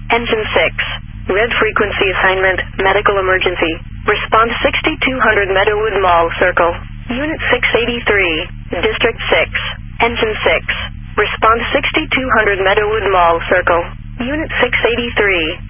Engine 6. Red frequency assignment, medical emergency. Response 6200 Meadowwood Mall Circle. Unit 683, District 6. Engine 6. Response 6200 Meadowwood Mall Circle. Unit 683.